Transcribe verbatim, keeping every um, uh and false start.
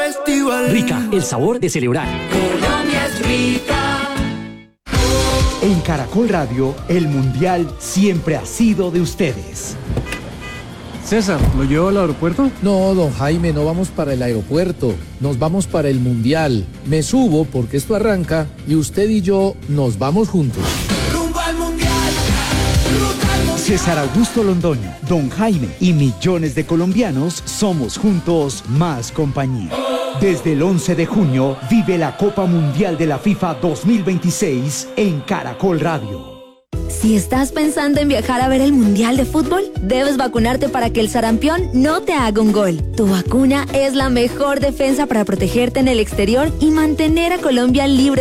festival. Rica, el sabor de celebrar. Colombia es rica. En Caracol Radio, el Mundial siempre ha sido de ustedes. César, ¿lo llevo al aeropuerto? No, don Jaime, no vamos para el aeropuerto, nos vamos para el Mundial. Me subo porque esto arranca y usted y yo nos vamos juntos. Rumbo al Mundial. Ruta al Mundial. César Augusto Londoño, don Jaime y millones de colombianos somos juntos más compañía. Desde el once de junio, vive la Copa Mundial de la FIFA dos mil veintiséis en Caracol Radio. Si estás pensando en viajar a ver el Mundial de Fútbol, debes vacunarte para que el sarampión no te haga un gol. Tu vacuna es la mejor defensa para protegerte en el exterior y mantener a Colombia libre